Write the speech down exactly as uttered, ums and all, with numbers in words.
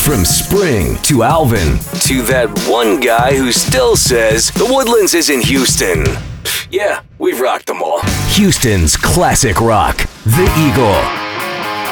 From Spring to Alvin to that one guy who still says the Woodlands isn't Houston. Yeah, we've rocked them all. Houston's classic rock, The Eagle.